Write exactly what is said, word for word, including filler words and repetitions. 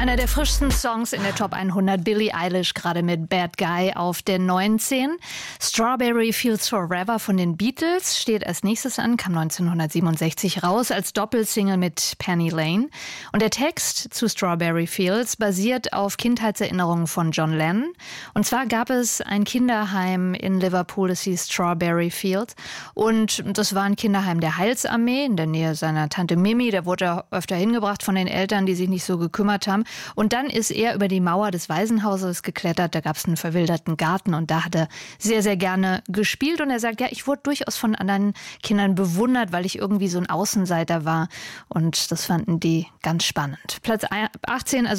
Einer der frischsten Songs in der Top hundert, Billie Eilish, gerade mit Bad Guy auf der neunzehn. Strawberry Fields Forever von den Beatles steht als nächstes an, kam neunzehnhundertsiebenundsechzig raus als Doppelsingle mit Penny Lane. Und der Text zu Strawberry Fields basiert auf Kindheitserinnerungen von John Lennon. Und zwar gab es ein Kinderheim in Liverpool, das hieß Strawberry Fields. Und das war ein Kinderheim der Heilsarmee in der Nähe seiner Tante Mimi. Der wurde öfter hingebracht von den Eltern, die sich nicht so gekümmert haben. Und dann ist er über die Mauer des Waisenhauses geklettert. Da gab es einen verwilderten Garten und da hat er sehr, sehr gerne gespielt. Und er sagt, ja, ich wurde durchaus von anderen Kindern bewundert, weil ich irgendwie so ein Außenseiter war. Und das fanden die ganz spannend. Platz achtzehn, also